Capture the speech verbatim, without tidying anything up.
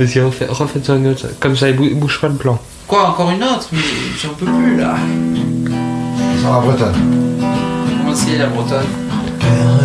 Vas-y, refais- refaites-en une autre. Comme ça, il bou- bouge pas le plan. Quoi, encore une autre? Mais j'en peux plus là. Sans la bretonne. Comment c'est la bretonne?